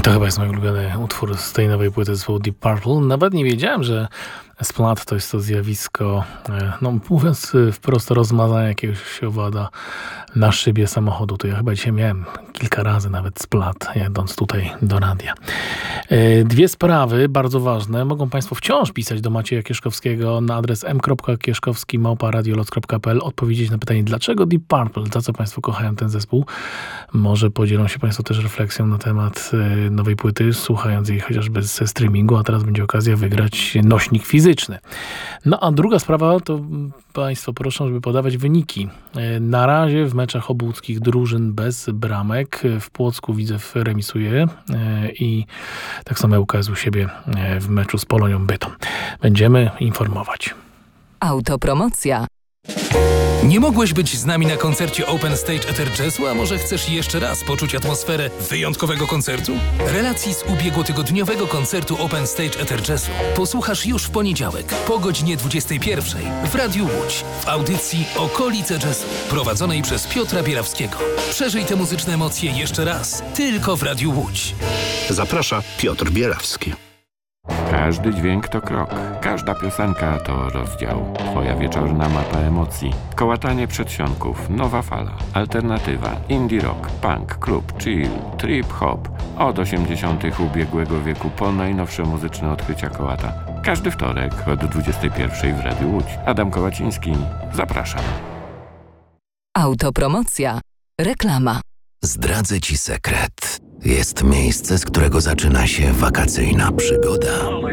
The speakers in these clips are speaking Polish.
To chyba jest mój ulubiony utwór z tej nowej płyty zespołu Deep Purple. Nawet nie wiedziałem, że splat to jest to zjawisko, no mówiąc wprost, rozmazania jakiegoś owada na szybie samochodu. To ja chyba dzisiaj miałem kilka razy nawet splat, jadąc tutaj do radia. Dwie sprawy bardzo ważne. Mogą Państwo wciąż pisać do Macieja Kieszkowskiego na adres m.kieszkowski@radioloc.pl, odpowiedzieć na pytanie, dlaczego Deep Purple, za co Państwo kochają ten zespół. Może podzielą się Państwo też refleksją na temat nowej płyty, słuchając jej chociażby ze streamingu, a teraz będzie okazja wygrać nośnik fizyczny. No a druga sprawa to Państwo proszą, żeby podawać wyniki. Na razie w meczach obu łódzkich drużyn bez bramek. W Płocku Widzew remisuje i tak samo ŁKS u siebie w meczu z Polonią Bytom. Będziemy informować. Autopromocja. Nie mogłeś być z nami na koncercie Open Stage Ether Jazzu, a może chcesz jeszcze raz poczuć atmosferę wyjątkowego koncertu? Relacji z ubiegłotygodniowego koncertu Open Stage Ether Jazzu posłuchasz już w poniedziałek po godzinie 21 w Radiu Łódź w audycji Okolice Jazzu prowadzonej przez Piotra Bierawskiego. Przeżyj te muzyczne emocje jeszcze raz, tylko w Radiu Łódź. Zaprasza Piotr Bierawski. Każdy dźwięk to krok, każda piosenka to rozdział. Twoja wieczorna mapa emocji. Kołatanie przedsionków, nowa fala, alternatywa, indie rock, punk, klub, chill, trip hop. Od 80. ubiegłego wieku po najnowsze muzyczne odkrycia kołata. Każdy wtorek od 21 w Radiu Łódź. Adam Kołaciński, zapraszam. Autopromocja. Reklama. Zdradzę Ci sekret. Jest miejsce, z którego zaczyna się wakacyjna przygoda.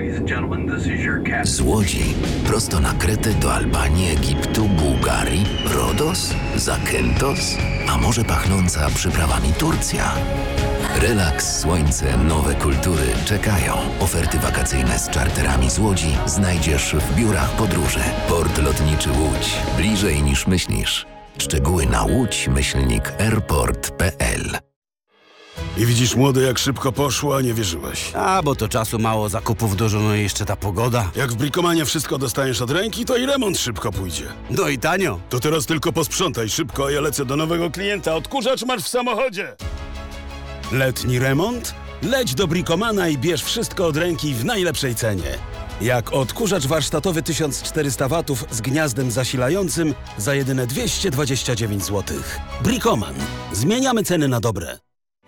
Z Łodzi prosto na Kretę do Albanii, Egiptu, Bułgarii, Rodos, Zakynthos, a może pachnąca przyprawami Turcja. Relaks, słońce, nowe kultury czekają. Oferty wakacyjne z czarterami z Łodzi znajdziesz w biurach podróży. Port Lotniczy Łódź. Bliżej niż myślisz. Szczegóły na łódź-airport.pl. I widzisz, młody, jak szybko poszło, a nie wierzyłeś. A, bo to czasu mało, zakupów dużo, no i jeszcze ta pogoda. Jak w Bricomanie wszystko dostaniesz od ręki, to i remont szybko pójdzie. No i tanio. To teraz tylko posprzątaj szybko, a ja lecę do nowego klienta. Odkurzacz masz w samochodzie. Letni remont? Leć do Bricomana i bierz wszystko od ręki w najlepszej cenie. Jak odkurzacz warsztatowy 1400 W z gniazdem zasilającym za jedyne 229 zł. Bricoman. Zmieniamy ceny na dobre.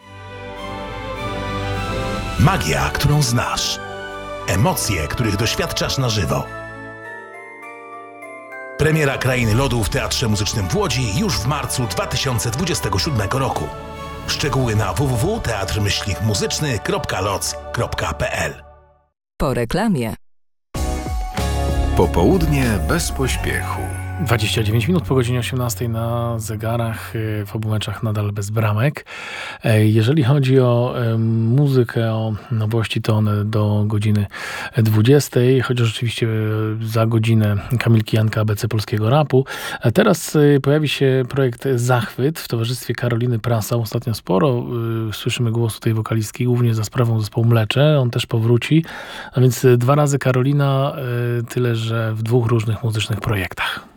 Magia, którą znasz. Emocje, których doświadczasz na żywo. Premiera Krainy Lodu w Teatrze Muzycznym w Łodzi już w marcu 2027 roku. Szczegóły na www.teatr-muzyczny.loc.pl. Po reklamie. Popołudnie bez pośpiechu. 29 minut po godzinie 18 na zegarach, w obu meczach nadal bez bramek. Jeżeli chodzi o muzykę, o nowości, to one do godziny 20, chociaż oczywiście za godzinę Kamilki Janka ABC Polskiego Rapu. A teraz pojawi się projekt Zachwyt w towarzystwie Karoliny Prasa. Ostatnio sporo słyszymy głosu tej wokalistki, głównie za sprawą zespołu Mlecze. On też powróci. A więc 2 razy Karolina, tyle że w 2 różnych muzycznych projektach.